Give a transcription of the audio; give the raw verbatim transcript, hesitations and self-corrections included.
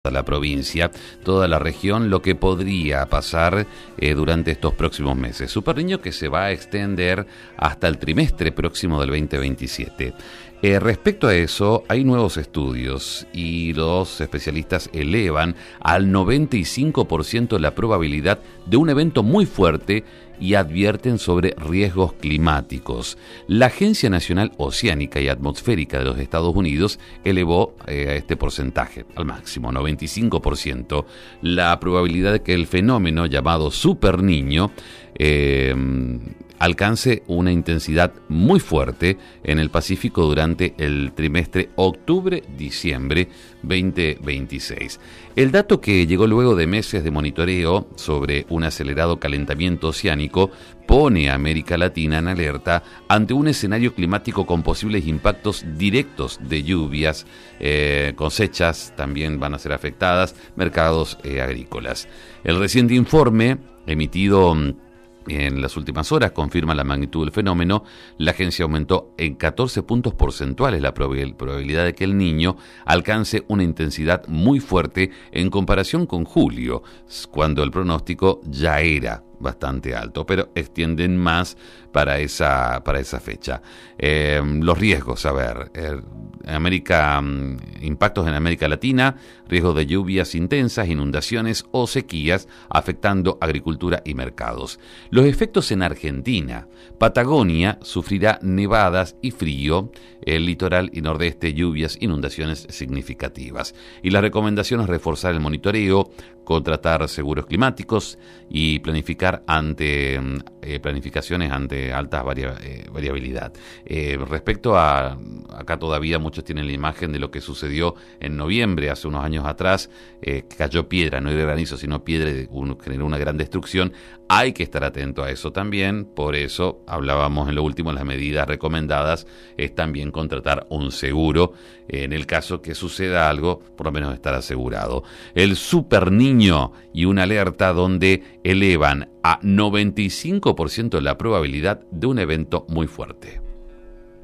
la provincia, toda la región, lo que podría pasar eh, durante estos próximos meses. Super Niño que se va a extender hasta el trimestre próximo del veinte veintisiete. Eh, respecto a eso, hay nuevos estudios y los especialistas elevan al noventa y cinco por ciento la probabilidad de un evento muy fuerte y advierten sobre riesgos climáticos. La Agencia Nacional Oceánica y Atmosférica de los Estados Unidos elevó eh, a este porcentaje al máximo, noventa y cinco por ciento, la probabilidad de que el fenómeno llamado Super Niño eh, alcance una intensidad muy fuerte en el Pacífico durante el trimestre octubre-diciembre veinte veintiséis. El dato que llegó luego de meses de monitoreo sobre un acelerado calentamiento oceánico pone a América Latina en alerta ante un escenario climático con posibles impactos directos de lluvias, eh, cosechas también van a ser afectadas, mercados eh, agrícolas. El reciente informe emitido en las últimas horas confirma la magnitud del fenómeno. La agencia aumentó en catorce puntos porcentuales la probabilidad de que el Niño alcance una intensidad muy fuerte en comparación con julio, cuando el pronóstico ya era bastante alto, pero extienden más para esa, para esa fecha. Eh, los riesgos, a ver, eh, América, impactos en América Latina, riesgos de lluvias intensas, inundaciones o sequías afectando agricultura y mercados. Los efectos en Argentina. Patagonia sufrirá nevadas y frío, el litoral y nordeste lluvias, inundaciones significativas. Y la recomendación es reforzar el monitoreo, contratar seguros climáticos y planificar ante eh, planificaciones ante alta varia, eh, variabilidad. Eh, respecto a, acá todavía muchos tienen la imagen de lo que sucedió en noviembre, hace unos años atrás, eh, cayó piedra, no era granizo, sino piedra, un, generó una gran destrucción. Hay que estar atento a eso también, por eso hablábamos en lo último, las medidas recomendadas es también contratar un seguro, eh, en el caso que suceda algo, por lo menos estar asegurado. El Super Niño y una alerta donde elevan a noventa y cinco por ciento la probabilidad de un evento muy fuerte.